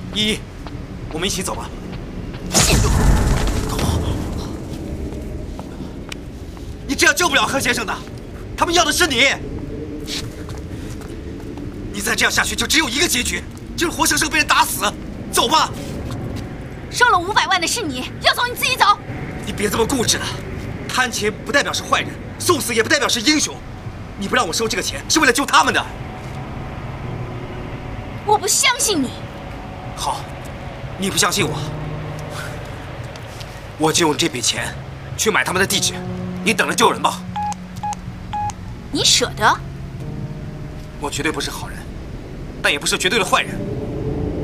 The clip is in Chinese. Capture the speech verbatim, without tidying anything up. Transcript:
依依，我们一起走吧。你这样救不了贺先生的，他们要的是你。你再这样下去，就只有一个结局，就是活生生被人打死。走吧。 收了五百万的是你，要走你自己走。 你别这么固执了，贪钱不代表是坏人，送死也不代表是英雄。你不让我收这个钱，是为了救他们的。 我不相信你。 好，你不相信我，我就用这笔钱去买他们的地址，你等着救人吧。 你舍得？ 我绝对不是好人，但也不是绝对的坏人。